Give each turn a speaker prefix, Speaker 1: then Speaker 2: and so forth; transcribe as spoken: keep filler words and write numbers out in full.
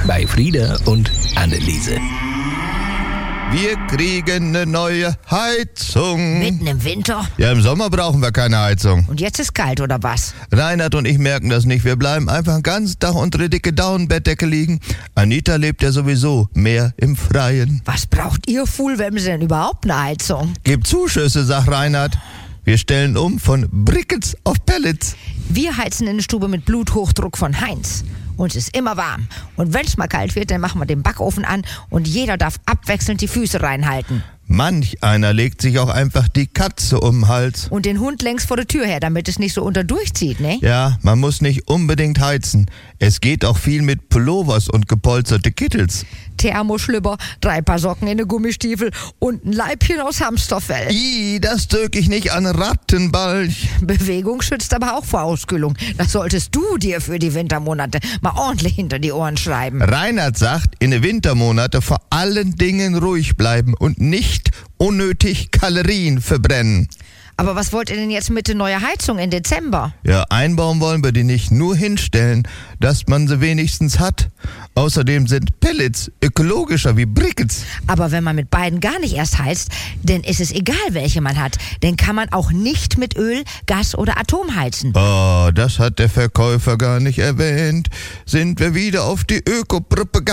Speaker 1: bei Frieda und Anneliese.
Speaker 2: Wir kriegen eine neue Heizung.
Speaker 3: Mitten im Winter?
Speaker 2: Ja, im Sommer brauchen wir keine Heizung.
Speaker 3: Und jetzt ist kalt, oder was?
Speaker 2: Reinhard und ich merken das nicht. Wir bleiben einfach den ganzen Tag unter der dicke Daunenbettdecke liegen. Anita lebt ja sowieso mehr im Freien.
Speaker 3: Was braucht ihr Fuhlwämse denn überhaupt eine Heizung?
Speaker 2: Gibt Zuschüsse, sagt Reinhard. Wir stellen um von Brickets auf Pellets.
Speaker 3: Wir heizen in der Stube mit Bluthochdruck von Heinz. Uns ist immer warm. Und wenn es mal kalt wird, dann machen wir den Backofen an und jeder darf abwechselnd die Füße reinhalten.
Speaker 2: Manch einer legt sich auch einfach die Katze um den Hals.
Speaker 3: Und den Hund längs vor der Tür her, damit es nicht so unterdurchzieht, ne?
Speaker 2: Ja, man muss nicht unbedingt heizen. Es geht auch viel mit Pullovers und gepolsterte Kittels.
Speaker 3: Thermoschlüpper, drei Paar Socken in den Gummistiefel und ein Leibchen aus Hamsterfell.
Speaker 2: Ih, das drück ich nicht an Rattenbalch.
Speaker 3: Bewegung schützt aber auch vor Auskühlung. Das solltest du dir für die Wintermonate mal ordentlich hinter die Ohren schreiben.
Speaker 2: Reinhard sagt, in den Wintermonate vor allen Dingen ruhig bleiben und nicht unnötig Kalorien verbrennen.
Speaker 3: Aber was wollt ihr denn jetzt mit der neuen Heizung im Dezember?
Speaker 2: Ja, einbauen wollen wir die nicht, nur hinstellen, dass man sie wenigstens hat. Außerdem sind Pellets ökologischer wie Brickets.
Speaker 3: Aber wenn man mit beiden gar nicht erst heizt, dann ist es egal, welche man hat. Dann kann man auch nicht mit Öl, Gas oder Atom heizen.
Speaker 2: Oh, das hat der Verkäufer gar nicht erwähnt. Sind wir wieder auf die Ökopropaganda